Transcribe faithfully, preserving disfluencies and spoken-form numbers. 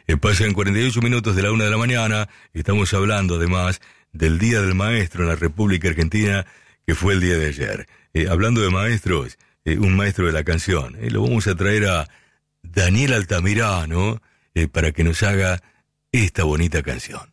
Eh, pasan cuarenta y ocho minutos de la una de la mañana. Estamos hablando además del Día del Maestro en la República Argentina, que fue el día de ayer. Eh, hablando de maestros, eh, un maestro de la canción. Eh, lo vamos a traer a Daniel Altamirano eh, para que nos haga esta bonita canción.